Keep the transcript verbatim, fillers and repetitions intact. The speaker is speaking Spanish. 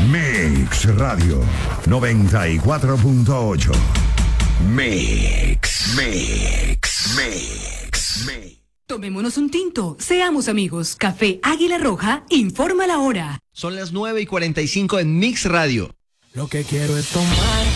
Mix Radio noventa y cuatro punto ocho. Mix, Mix, Mix, Mix. Tomémonos un tinto, seamos amigos. Café Águila Roja informa la hora. Son las nueve y cuarenta y cinco en Mix Radio. Lo que quiero es tomar